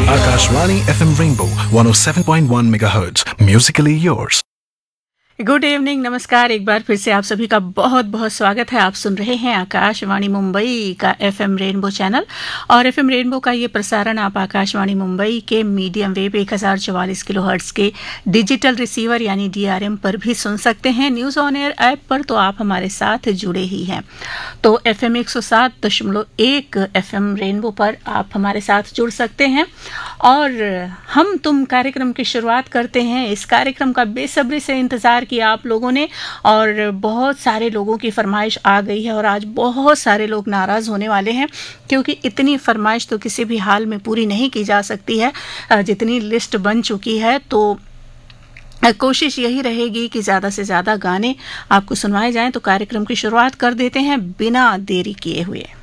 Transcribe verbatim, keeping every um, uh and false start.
Akashvani F M Rainbow one oh seven point one megahertz. Musically yours. Good evening, नमस्कार। एक बार फिर से आप सभी का बहुत बहुत स्वागत है। आप सुन रहे हैं आकाशवाणी मुंबई का एफएम रेनबो चैनल, और एफएम रेनबो का ये प्रसारण आप आकाशवाणी मुंबई के मीडियम वेव एक हज़ार चवालीस किलो हर्ट्ज के डिजिटल रिसीवर यानी डीआरएम पर भी सुन सकते हैं। न्यूज़ ऑन एयर ऐप पर तो आप हमारे साथ जुड़े ही हैं। तो एफएम एक सौ सात दशमलव एक एफएम रेनबो पर आप हमारे साथ जुड़ सकते हैं, और हम तुम कार्यक्रम की शुरुआत करते हैं। इस कार्यक्रम का बेसब्री से इंतज़ार किया आप लोगों ने, और बहुत सारे लोगों की फरमाइश आ गई है, और आज बहुत सारे लोग नाराज़ होने वाले हैं क्योंकि इतनी फरमाइश तो किसी भी हाल में पूरी नहीं की जा सकती है जितनी लिस्ट बन चुकी है। तो कोशिश यही रहेगी कि ज़्यादा से ज़्यादा गाने आपको सुनवाए जाएं। तो कार्यक्रम की शुरुआत कर देते हैं बिना देरी किए हुए।